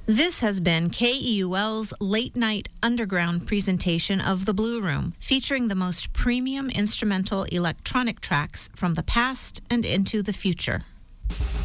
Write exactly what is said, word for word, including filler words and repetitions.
This has been K E U L's Late Night Underground presentation of The Blue Room, featuring the most premium instrumental electronic tracks from the past and into the future.